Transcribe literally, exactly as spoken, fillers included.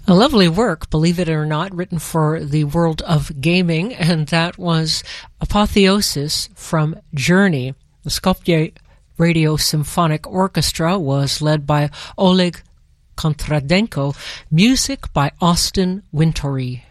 A lovely work, believe it or not, written for the world of gaming, and that was Apotheosis from Journey. The Skopje Radio Symphonic Orchestra was led by Oleg Kontradenko, music by Austin Wintory.